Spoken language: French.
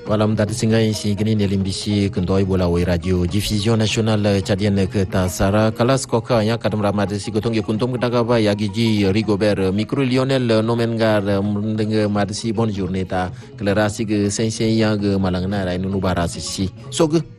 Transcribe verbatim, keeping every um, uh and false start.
Voilà, m'dati singa ici gini nelimbisi kendoi bola wai radio diffusion nationale tchadienne ke tasara kalas koka ya kadam ramade si gotong kuntum kedagaba ya giji Rigobert micro Lionel nomengar mendenge madsi bonne journée ta klerasi ke sensen yang malangna ra nunu barasi si soge